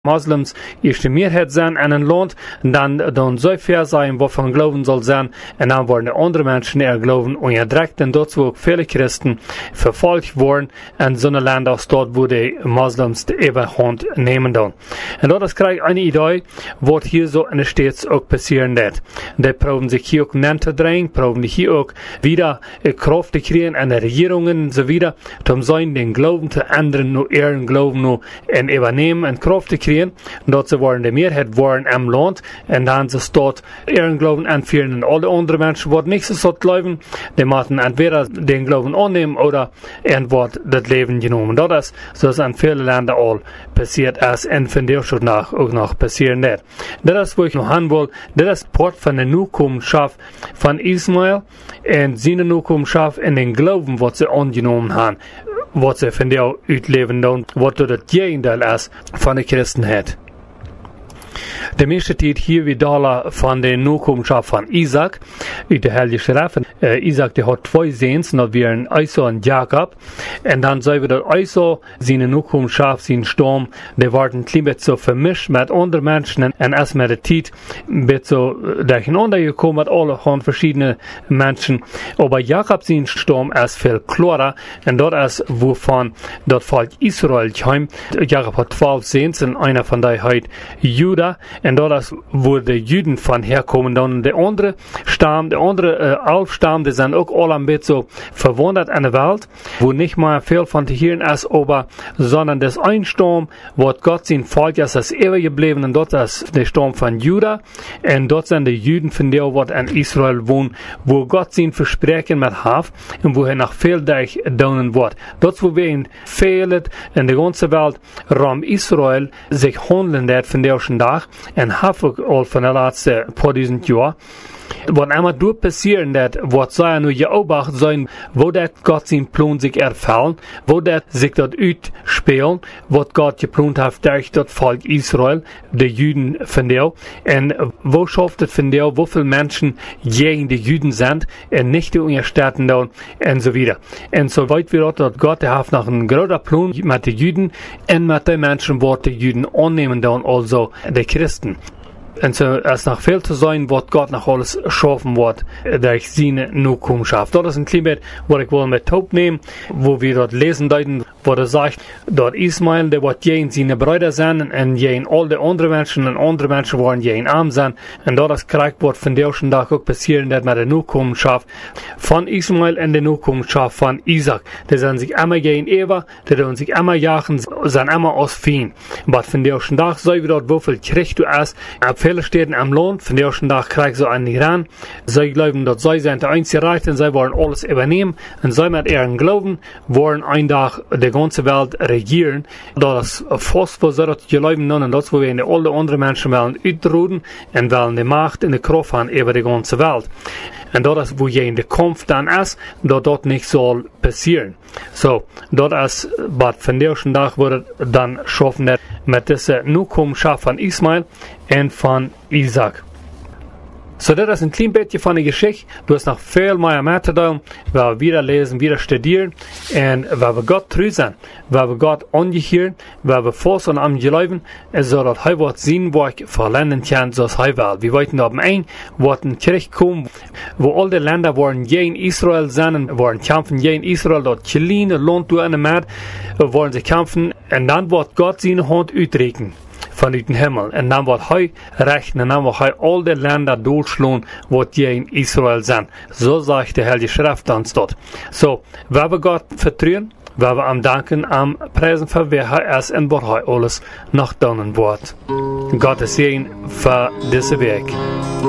Moslems eerst de meerheid zijn in een land, dan zo ver zijn wat van geloven zal zijn, en dan worden de andere mensen er geloven onderdrukt, en dat ook vele christen vervolgd worden, en zo'n land als dat waar de moslems de overhand nemen dan. En dat is krijg een idee, wat hier zo in de steeds ook passeren dat. Die proberen zich hier ook neer te dringen, proberen hier ook wieder kracht te krijgen, en de regeringen en zo wieder, om zijn den geloven te ändern, nu ihren geloven nu en overnemen en kracht te krijgen, dat ze worden de meerheid worden im land, en dan ze staat ihren geloven aanvieren, en alle andere mensen worden niet zo geloven, die moeten entweder den geloven aannemen, oder wordt het leven genomen. Dat is zoals in vele landen al passiert is, en van der soort ook nog passeren net. Dat is wat ik nog aan wil, dat is part van de nakomenschaft van Ismaël, en zijn nakomenschaft en den geloven wat ze aangenomen hebben, wat ze van jou uitleven doen, wat het tegendeel is van de christenheid. De meeste tijd hier weer van de nakomenschaft van Isaac, uit de Heilige Schrift. Isaac die had twee zoons, dat waren Esau en Jacob. En dan zijn we dat Esau, zijn nakomenschaft, zijn stam, die worden een klein beetje zo vermischt met andere mensen. En als met de tijd een beetje zo durcheinander gekomen met alle gewoon verschillende mensen. Maar Jacob zijn stam is veel klarer. En dat is waarvan dat volk Israël kwam. Jacob had 12 zoons en einer van die heet Juda. En dat is waar de Juden van herkomen. Dan de andere stam, de andere 11 stam, die zijn ook al een beetje zo verwonderd in de wereld. Wo niet maar veel van te horen is, aber, sondern das ein stam, wat God zijn volk is, is eeuwig gebleven. En dat is de stam van Juda. En dat zijn de Juden van die wat in Israël wonen, wo God zijn verspreken met haf. En wo hij nog veel dag doen wordt. Dat is waar we in veel in de ganze wereld rond Israël zich handelen dat van deze dag. En haf ook al van de laatste paar duizend jaar. Wat einmal door passieren dat, wat zou nu geobacht zijn, wo dat God zijn plan zich erfüllen, wo dat zich dat uitspelen, wat God geplant heeft durch dat volk Israël, de Juden van jou, en wo schafft het van jou, hoeveel mensen gegen de Juden zijn, en niet de Universitäten doen, en zo wieder. En zo weit wir dat God heeft nog een groter plan met de Juden, en met de mensen wat de Juden aannemen doen, also de Christen. En zo is nog veel te zijn wat God nog alles schaffen wordt durch zijn nakomenschaft. Dat is een klein beetje wat ik wil met opnemen, wo we dat lezen duiden, wat zegt dat Ismaël, die wat geen zijn broeder zijn, en geen al de andere mensen worden geen arm zijn. En dat is krijg wat van deze dag ook passeren dat met de nakomenschaft van Ismaël en de nakomenschaft van Isaac. Die zijn zich immer geen Eva, die doen zich immer jagen, zijn immer als veen. Maar van deze dag zijn we dat hoeveel krijgt u is, viele Städten am Land, von der ersten Tag kriegen sie an Iran. Sie glauben, dass sie sind der einzige Reich, und sie wollen alles übernehmen. Und sie mit ihren Glauben wollen einen Tag die ganze Welt regieren. Das ist fast was sie das glauben, und das, wo wir in alle anderen Menschen wollen uitroden und wollen die Macht in die Kraft haben über die ganze Welt. Und das ist, wo je in der Kampf dann ist, dass das nicht soll passieren. So, das ist, was von der ersten Tag wird dann schaffen, mit dieser Nakomenschaft von Ismaël und von Isaac. So, das ist ein klein bisschen von der Geschichte. Du hast noch viel mehr zu tun, weil wir wieder lesen, wieder studieren, und weil wir Gott treu sind, weil wir Gott angehören, weil wir fast und am Glauben, so dass er wird sehen, wo ich verlernen kann, so er will. Wir wollten aber ein, wird ein Krieg kommen, wo alle Länder wollen gegen Israel sein, und wollen kämpfen gegen Israel, dort kleine Land durch eine Markt, wollen sie kämpfen, und dann wird Gott seine Hand uitreiken vanuit den Himmel. En dan wordt hij rechten, en dan wordt hij al die landen doorschlagen wat gegen Israël zijn. Zo zegt de Heilige Schrift dan dat. So, waar we God vertrouwen, waar we am danken, am prijzen voor wie hij is en wat hij alles nog doen wordt. God is een voor deze week.